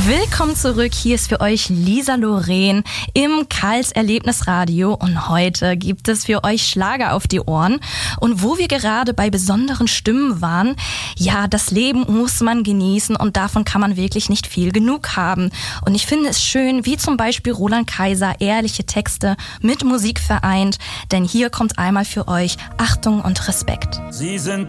Willkommen zurück, hier ist für euch Lisa Loren im Karls Erlebnisradio und heute gibt es für euch Schlager auf die Ohren. Und wo wir gerade bei besonderen Stimmen waren, ja, das Leben muss man genießen und davon kann man wirklich nicht viel genug haben. Und ich finde es schön, wie zum Beispiel Roland Kaiser ehrliche Texte mit Musik vereint, denn hier kommt einmal für euch Achtung und Respekt. Sie sind